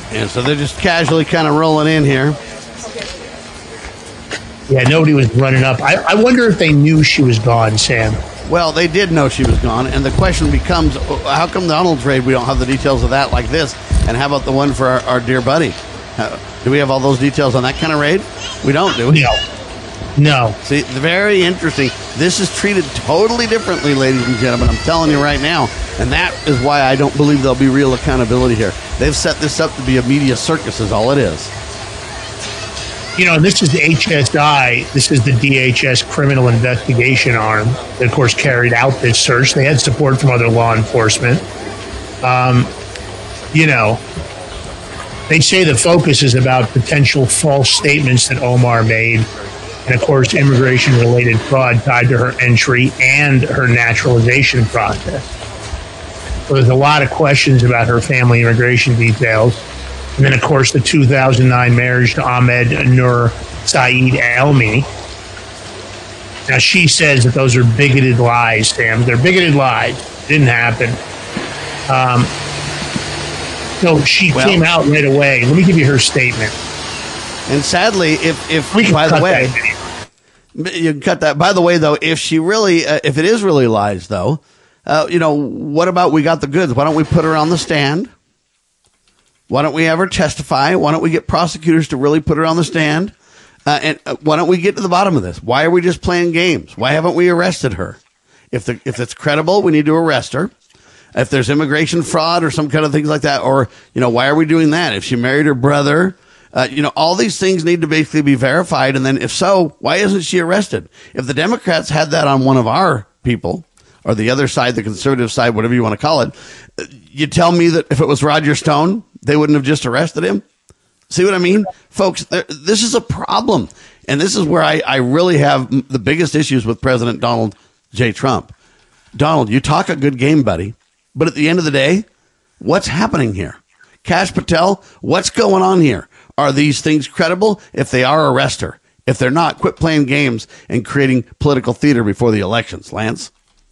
And so they're just casually kind of rolling in here. Yeah, nobody was running up. I wonder if they knew she was gone, Sam. Well, they did know she was gone, and the question becomes, how come Donald's raid, we don't have the details of that like this? And how about the one for our dear buddy? Do we have all those details on that kind of raid? We don't, do we? No. See, very interesting. This is treated totally differently, ladies and gentlemen. I'm telling you right now. And that is why I don't believe there'll be real accountability here. They've set this up to be a media circus is all it is. You know, this is the HSI. This is the DHS criminal investigation arm that, of course, carried out this search. They had support from other law enforcement. You know, they say the focus is about potential false statements that Omar made. And, of course, immigration-related fraud tied to her entry and her naturalization process. So there's a lot of questions about her family immigration details. And then, of course, the 2009 marriage to Ahmed Nur Saeed Elmi. Now, she says that those are bigoted lies, Sam. They're bigoted lies. It didn't happen. So she came out right away. Let me give you her statement. And sadly, if we can by the way, you can cut that. By the way, though, if she really, if it is really lies, though, you know, what about we got the goods? Why don't we put her on the stand? Why don't we have her testify? Why don't we get prosecutors to really put her on the stand? And why don't we get to the bottom of this? Why are we just playing games? Why haven't we arrested her? If it's credible, we need to arrest her. If there's immigration fraud or some kind of things like that, or, you know, why are we doing that? If she married her brother, you know, all these things need to basically be verified. And then if so, why isn't she arrested? If the Democrats had that on one of our people, or the other side, the conservative side, whatever you want to call it, you tell me that if it was Roger Stone, they wouldn't have just arrested him? See what I mean? Folks, this is a problem. And this is where I really have the biggest issues with President Donald J. Trump. Donald, you talk a good game, buddy. But at the end of the day, what's happening here? Kash Patel, what's going on here? Are these things credible? If they are, arrest her. If they're not, quit playing games and creating political theater before the elections. Lance?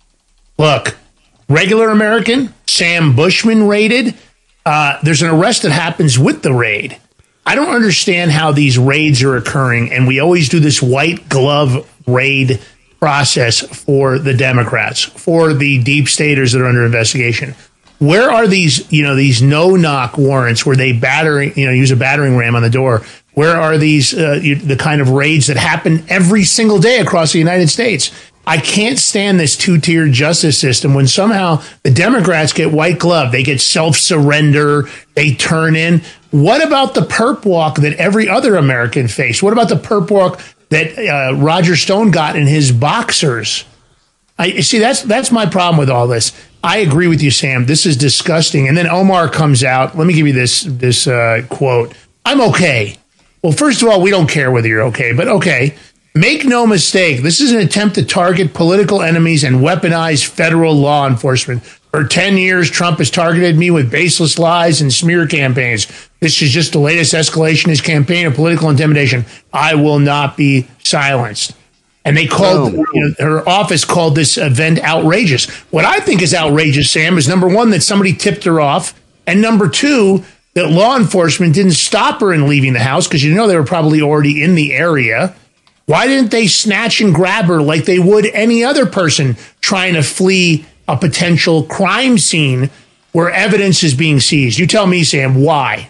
Look, regular American, Sam Bushman raided. There's an arrest that happens with the raid. I don't understand how these raids are occurring, and we always do this white glove raid process for the Democrats, for the deep staters that are under investigation. Where are these, you know, these no-knock warrants where they use a battering ram on the door? Where are these, the kind of raids that happen every single day across the United States? I can't stand this two-tiered justice system when somehow the Democrats get white glove. They get self-surrender. They turn in. What about the perp walk that every other American faced? What about the perp walk that Roger Stone got in his boxers? See, that's my problem with all this. I agree with you, Sam. This is disgusting. And then Omar comes out. Let me give you this quote. I'm okay. Well, first of all, we don't care whether you're okay, but okay. Make no mistake, this is an attempt to target political enemies and weaponize federal law enforcement. For 10 years, Trump has targeted me with baseless lies and smear campaigns. This is just the latest escalation in his campaign of political intimidation. I will not be silenced. And they called, her office called this event outrageous. What I think is outrageous, Sam, is number one, that somebody tipped her off. And number two, that law enforcement didn't stop her in leaving the house because, you know, they were probably already in the area. Why didn't they snatch and grab her like they would any other person trying to flee a potential crime scene where evidence is being seized? You tell me, Sam, why?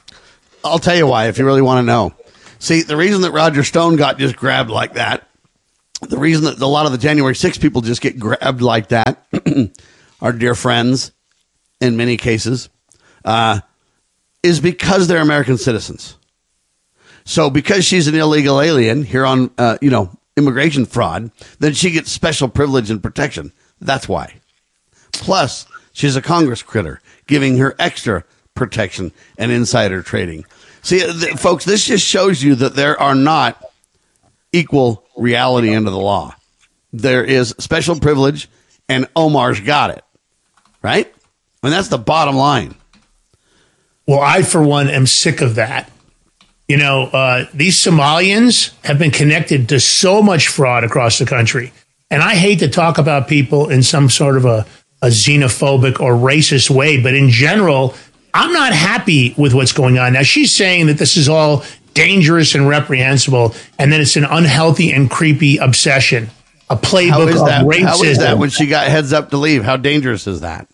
I'll tell you why, if you really want to know. See, the reason that Roger Stone got just grabbed like that, the reason that a lot of the January 6 people just get grabbed like that, our dear friends, in many cases, is because they're American citizens. So because she's an illegal alien here on, immigration fraud, then she gets special privilege and protection. That's why. Plus, she's a Congress critter, giving her extra protection and insider trading. See, folks, this just shows you that there are not equal reality under the law. There is special privilege, and Omar's got it. Right? I mean, that's the bottom line. Well, I, for one, am sick of that. You know, these Somalians have been connected to so much fraud across the country. And I hate to talk about people in some sort of a xenophobic or racist way, but in general, I'm not happy with what's going on. Now, she's saying that this is all dangerous and reprehensible, and that it's an unhealthy and creepy obsession, a playbook of racism. How is that when she got heads up to leave? How dangerous is that?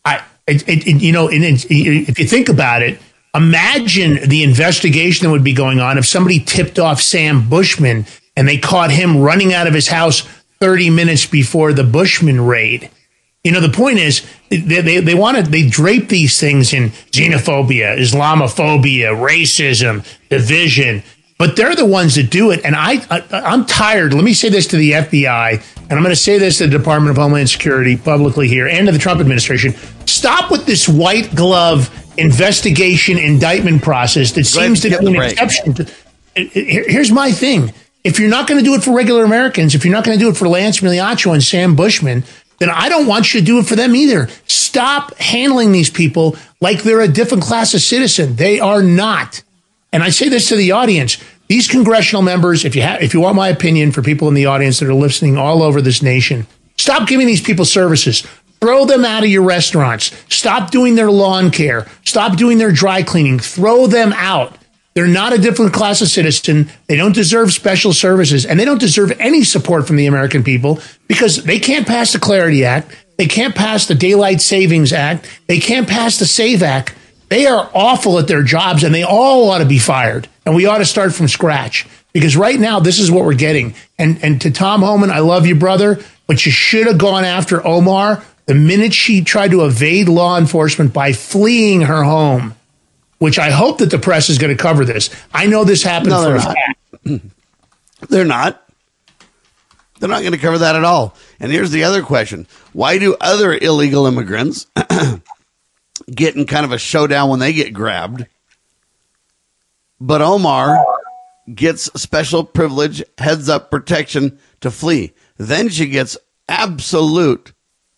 If you think about it, imagine the investigation that would be going on if somebody tipped off Sam Bushman and they caught him running out of his house 30 minutes before the Bushman raid. The point is they drape these things in xenophobia, Islamophobia, racism, division, but they're the ones that do it. And I'm tired. Let me say this to the FBI, and I'm going to say this to the Department of Homeland Security publicly here and to the Trump administration. Stop with this white glove investigation indictment process that seems to be an exception. Here's my thing. If you're not going to do it for regular Americans, if you're not going to do it for Lance Migliaccio and Sam Bushman, then I don't want you to do it for them either. Stop handling these people like they're a different class of citizen. They are not. And I say this to the audience. These congressional members, if you want my opinion for people in the audience that are listening all over this nation, stop giving these people services. Throw them out of your restaurants. Stop doing their lawn care. Stop doing their dry cleaning. Throw them out. They're not a different class of citizen. They don't deserve special services, and they don't deserve any support from the American people because they can't pass the Clarity Act. They can't pass the Daylight Savings Act. They can't pass the SAVE Act. They are awful at their jobs, and they all ought to be fired. And we ought to start from scratch because right now this is what we're getting. And to Tom Homan, I love you, brother, but you should have gone after Omar the minute she tried to evade law enforcement by fleeing her home, which I hope that the press is going to cover this. I know this happened for a fact. They're not. They're not going to cover that at all. And here's the other question. Why do other illegal immigrants get in kind of a showdown when they get grabbed, but Omar gets special privilege, heads up protection to flee? Then she gets absolute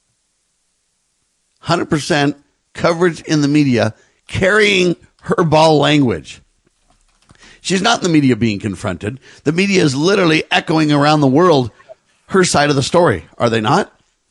100% coverage in the media, carrying her ball language. She's not in the media being confronted. The media is literally echoing around the world her side of the story. Are they not?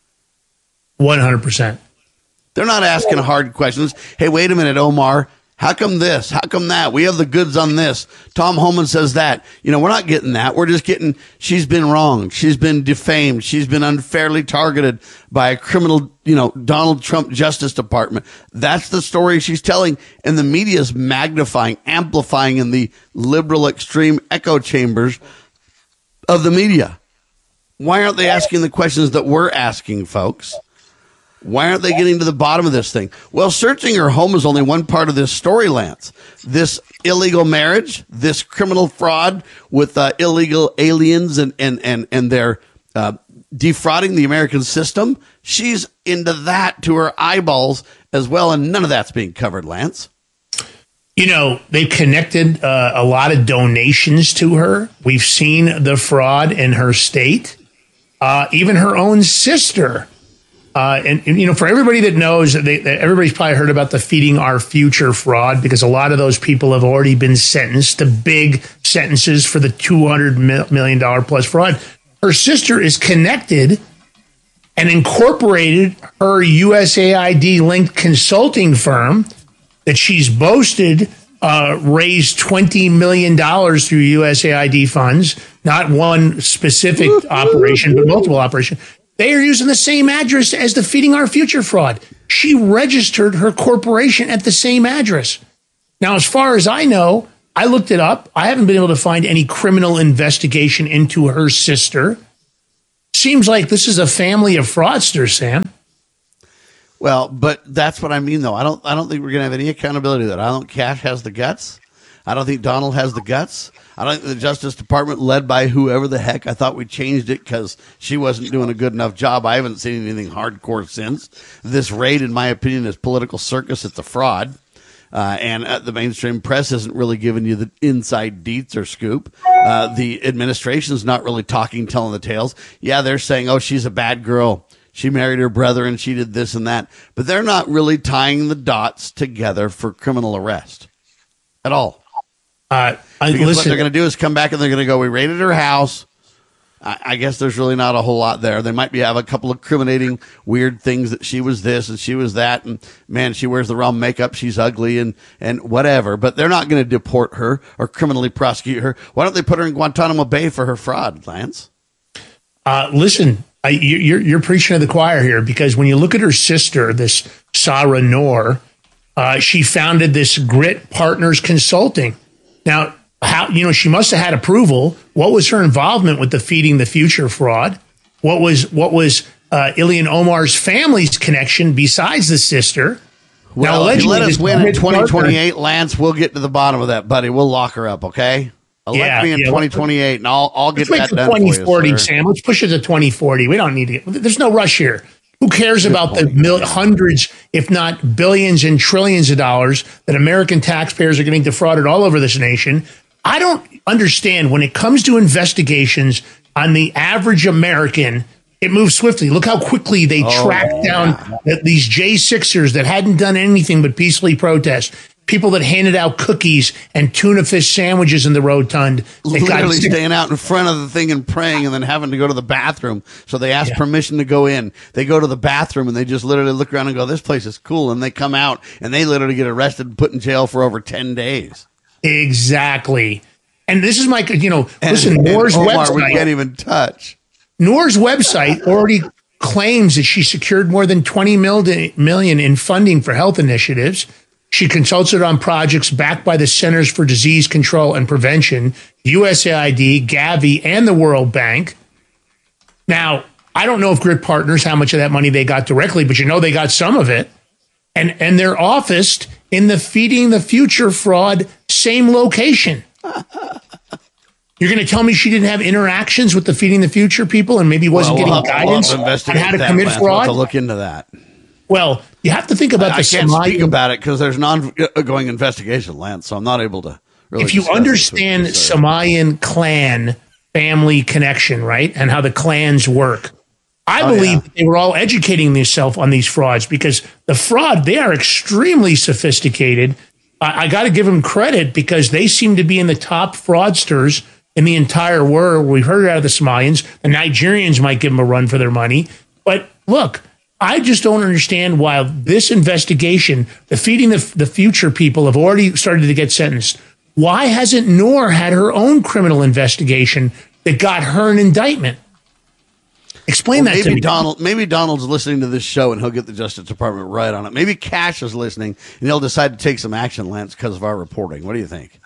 100%. They're not asking hard questions. Hey, wait a minute, Omar. How come this? How come that? We have the goods on this. Tom Homan says that. We're not getting that. We're just getting, she's been wronged. She's been defamed. She's been unfairly targeted by a criminal, Donald Trump Justice Department. That's the story she's telling. And the media is magnifying, amplifying in the liberal extreme echo chambers of the media. Why aren't they asking the questions that we're asking, folks? Why aren't they getting to the bottom of this thing? Well, searching her home is only one part of this story, Lance. This illegal marriage, this criminal fraud with illegal aliens and they're defrauding the American system. She's into that to her eyeballs as well, and none of that's being covered, Lance. They've connected a lot of donations to her. We've seen the fraud in her state. Even her own sister. And for everybody that knows, everybody's probably heard about the Feeding Our Future fraud because a lot of those people have already been sentenced to big sentences for the $200 million plus fraud. Her sister is connected and incorporated her USAID linked consulting firm that she's boasted raised $20 million through USAID funds, not one specific operation, but multiple operations. They are using the same address as the Feeding Our Future fraud. She registered her corporation at the same address. Now, as far as I know, I looked it up. I haven't been able to find any criminal investigation into her sister. Seems like this is a family of fraudsters, Sam. Well, but that's what I mean, though. I don't think we're going to have any accountability there. I don't think Cash has the guts. I don't think Donald has the guts. I don't think the Justice Department, led by whoever the heck, I thought we changed it because she wasn't doing a good enough job. I haven't seen anything hardcore since. This raid, in my opinion, is political circus. It's a fraud. And the mainstream press isn't really giving you the inside deets or scoop. The administration's not really telling the tales. Yeah, they're saying, oh, she's a bad girl. She married her brother and she did this and that. But they're not really tying the dots together for criminal arrest at all. Because what they're going to do is come back and they're going to go, we raided her house. I guess there's really not a whole lot there. They might have a couple of incriminating weird things that she was this and she was that. And man, she wears the wrong makeup. She's ugly and whatever, but they're not going to deport her or criminally prosecute her. Why don't they put her in Guantanamo Bay for her fraud, Lance? Listen, you're preaching to the choir here, because when you look at her sister, this Sarah Noor, she founded this Grit Partners Consulting. Now, she must have had approval. What was her involvement with the Feeding the Future fraud? What was Ilhan Omar's family's connection besides the sister? Well, if you let us win in 2028, Lance, we'll get to the bottom of that, buddy. We'll lock her up, okay? Elect me in 2028, and I'll get that done for you, 2040, Sam. Let's push it to 2040. We don't need to there's no rush here. Who cares about the hundreds, if not billions and trillions of dollars that American taxpayers are getting defrauded all over this nation? I don't understand when it comes to investigations on the average American. It moves swiftly. Look how quickly they tracked down these J6ers that hadn't done anything but peacefully protest. People that handed out cookies and tuna fish sandwiches in the rotund. Literally staying out in front of the thing and praying and then having to go to the bathroom. So they ask permission to go in. They go to the bathroom and they just literally look around and go, this place is cool. And they come out and they literally get arrested and put in jail for over 10 days. Exactly. And this is listen, Noor's website. We can't even touch. Noor's website already claims that she secured more than $20 million in funding for health initiatives. She consulted on projects backed by the Centers for Disease Control and Prevention, USAID, Gavi, and the World Bank. Now, I don't know if Grit Partners, how much of that money they got directly, but they got some of it. And they're officed in the Feeding the Future fraud same location. You're going to tell me she didn't have interactions with the Feeding the Future people and maybe wasn't getting guidance on how to commit fraud? We'll have to look into that. Well, you have to think about I can't speak about it because there's an ongoing investigation, Lance, so I'm not able to really. If you understand Samayan clan family connection, right, and how the clans work, I believe that they were all educating themselves on these frauds, because the fraud, they are extremely sophisticated. I got to give them credit because they seem to be in the top fraudsters in the entire world. We've heard it out of the Somalians. The Nigerians might give them a run for their money. But look, I just don't understand why this investigation, the Feeding the Future people have already started to get sentenced. Why hasn't Noor had her own criminal investigation that got her an indictment? Explain that to me. Maybe Donald's listening to this show and he'll get the Justice Department right on it. Maybe Cash is listening and he'll decide to take some action, Lance, because of our reporting. What do you think?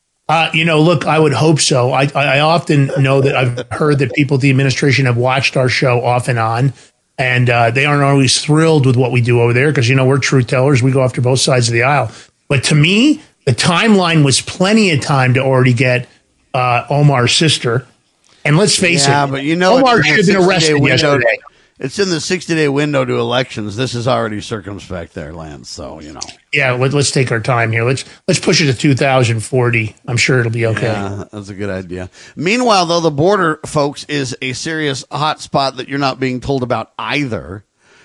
Look, I would hope so. I often know that I've heard that people at the administration have watched our show off and on, and they aren't always thrilled with what we do over there because, we're truth tellers. We go after both sides of the aisle. But to me, the timeline was plenty of time to already get Omar's sister. And let's face it, but Omar should have been arrested yesterday. It's in the 60-day window to elections. This is already circumspect there, Lance. So, Yeah, let's take our time here. Let's push it to 2040. I'm sure it'll be okay. Yeah, that's a good idea. Meanwhile, though, the border, folks, is a serious hot spot that you're not being told about either.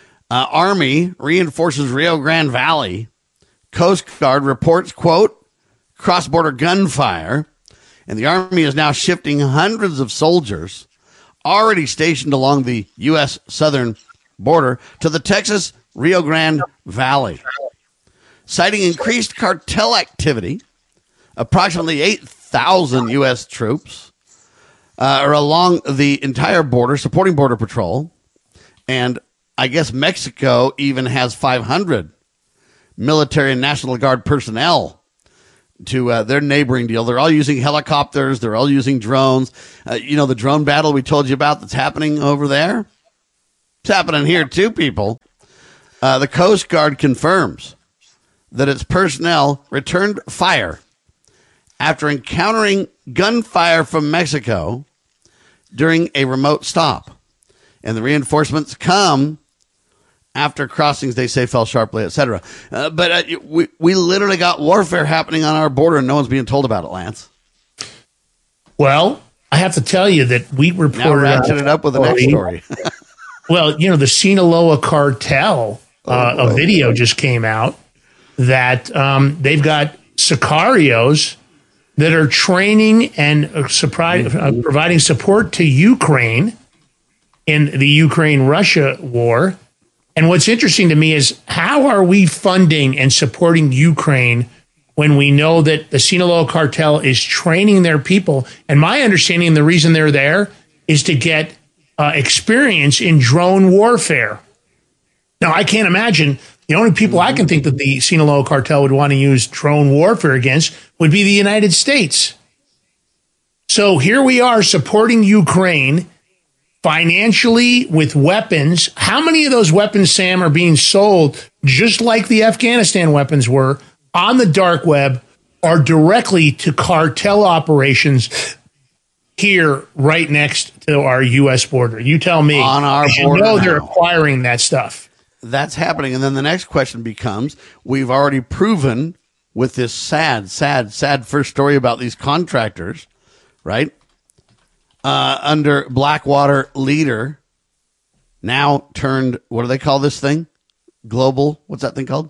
Army reinforces Rio Grande Valley. Coast Guard reports, quote, cross-border gunfire. And the Army is now shifting hundreds of soldiers already stationed along the U.S. southern border to the Texas Rio Grande Valley. Citing increased cartel activity, approximately 8,000 U.S. troops are along the entire border supporting Border Patrol. And I guess Mexico even has 500 military and National Guard personnel to their neighboring deal. They're all using helicopters. They're all using drones. The drone battle we told you about that's happening over there. It's happening here too, people. The Coast Guard confirms that its personnel returned fire after encountering gunfire from Mexico during a remote stop. And the reinforcements come after crossings, they say, fell sharply, etc. But we literally got warfare happening on our border, and no one's being told about it, Lance. Well, I have to tell you that we reported... Now ratchet it up with the next story. Well, the Sinaloa cartel, a video just came out that they've got sicarios that are training and providing support to Ukraine in the Ukraine-Russia war. And what's interesting to me is, how are we funding and supporting Ukraine when we know that the Sinaloa cartel is training their people? And my understanding, the reason they're there is to get experience in drone warfare. Now, I can't imagine. The only people I can think that the Sinaloa cartel would want to use drone warfare against would be the United States. So here we are supporting Ukraine financially with weapons. How many of those weapons, Sam, are being sold just like the Afghanistan weapons were on the dark web, or directly to cartel operations here right next to our U.S. border? You tell me. On our border, you know they're acquiring that stuff. That's happening. And then the next question becomes, we've already proven with this sad first story about these contractors, right? Under Blackwater leader, now turned, what do they call this thing? Global, what's that thing called?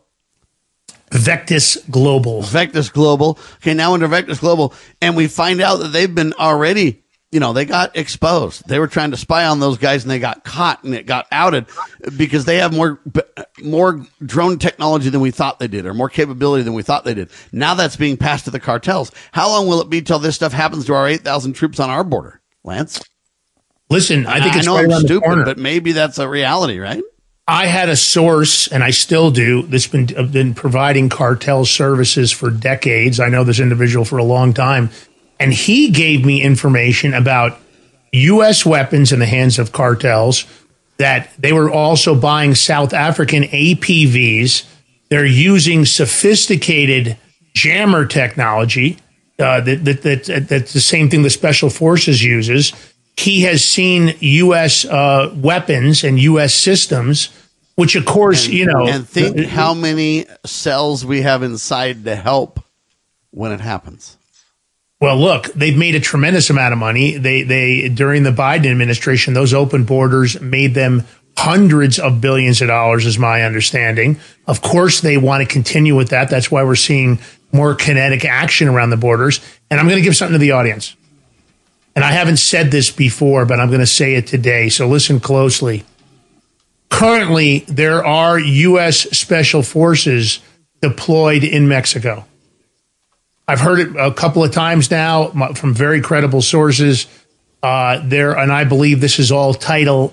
Vectis Global. Vectis Global. Okay, now under Vectis Global, and we find out that they've been already, they got exposed. They were trying to spy on those guys, and they got caught, and it got outed because they have more drone technology than we thought they did, or more capability than we thought they did. Now that's being passed to the cartels. How long will it be till this stuff happens to our 8,000 troops on our border, Lance? Listen, I think it's I know right I'm around the stupid, corner. but maybe that's a reality, right? I had a source, and I still do, that's been providing cartel services for decades. I know this individual for a long time. And he gave me information about U.S. weapons in the hands of cartels, that they were also buying South African APVs. They're using sophisticated jammer technology. That's the same thing the Special Forces uses. He has seen U.S. Weapons and U.S. systems, which, of course, And think how many cells we have inside to help when it happens. Well, look, they've made a tremendous amount of money. They during the Biden administration, those open borders made them hundreds of billions of dollars, is my understanding. Of course, they want to continue with that. That's why we're seeing more kinetic action around the borders. And I'm going to give something to the audience. And I haven't said this before, but I'm going to say it today. So listen closely. Currently, there are U.S. Special Forces deployed in Mexico. I've heard it a couple of times now from very credible sources there, and I believe this is all Title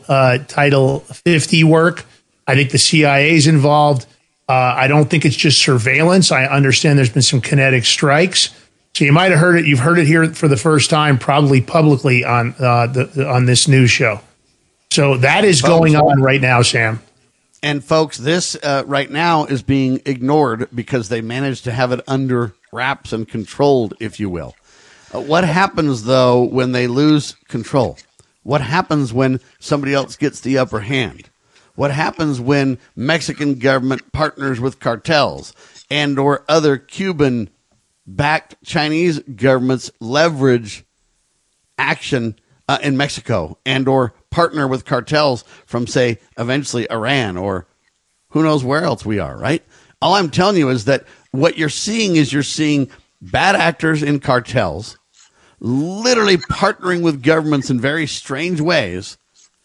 50 work. I think the CIA is involved. I don't think it's just surveillance. I understand there's been some kinetic strikes. So you might have heard it. You've heard it here for the first time, probably publicly on this news show. So that is going on right now, Sam. And folks, this right now is being ignored because they managed to have it under wraps and controlled, if you will. What happens, though, when they lose control? What happens when somebody else gets the upper hand? What happens when Mexican government partners with cartels and or other Cuban-backed Chinese governments leverage action in Mexico and or partner with cartels from, say, eventually Iran or who knows where else we are, right? All I'm telling you is that what you're seeing bad actors in cartels literally partnering with governments in very strange ways,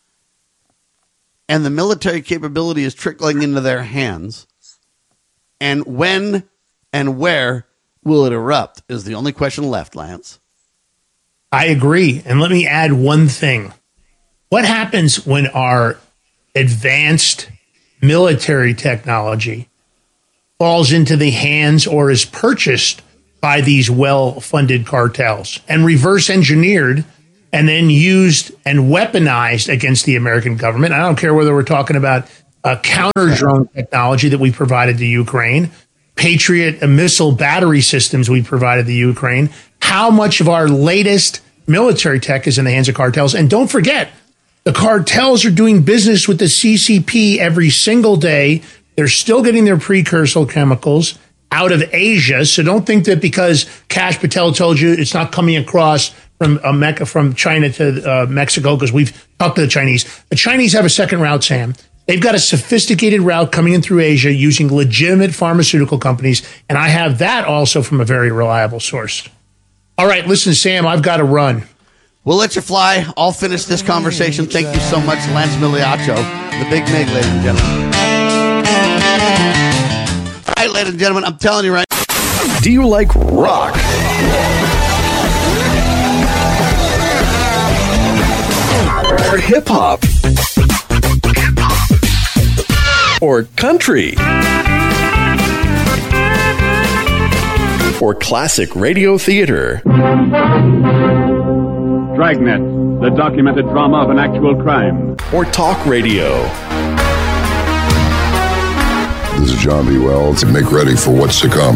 and the military capability is trickling into their hands. And when and where will it erupt is the only question left, Lance. I agree. And let me add one thing. What happens when our advanced military technology falls into the hands or is purchased by these well-funded cartels and reverse engineered and then used and weaponized against the American government? I don't care whether we're talking about counter drone technology that we provided to Ukraine, Patriot missile battery systems we provided to Ukraine. How much of our latest military tech is in the hands of cartels? And don't forget, the cartels are doing business with the CCP every single day. They're still getting their precursor chemicals out of Asia. So don't think that because Kash Patel told you it's not coming across from China to Mexico, because we've talked to the Chinese. The Chinese have a second route, Sam. They've got a sophisticated route coming in through Asia using legitimate pharmaceutical companies. And I have that also from a very reliable source. All right, listen, Sam, I've got to run. We'll let you fly. I'll finish this conversation. Thank you so much, Lance Migliaccio, the Big Mig, ladies and gentlemen. All right, ladies and gentlemen, I'm telling you right. Do you like rock? Or hip hop? Or country? Or classic radio theater? Dragnet, the documented drama of an actual crime. Or talk radio? This is John B. Wells. Make ready for what's to come.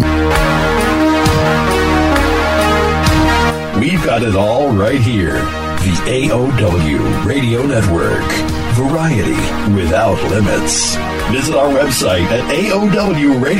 We've got it all right here. The AOW Radio Network. Variety without limits. Visit our website at AOW Radio.